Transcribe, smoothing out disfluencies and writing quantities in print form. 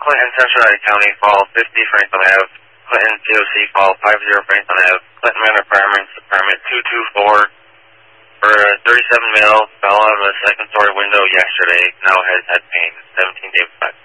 Clinton Central County, Fall 50 Franklin Ave. Clinton POC, Fall 50 Franklin Ave. Clinton Manor Apartments, Apartment 224. For a 37 male, fell out of a second story window yesterday. Now has had pain. 17 days back.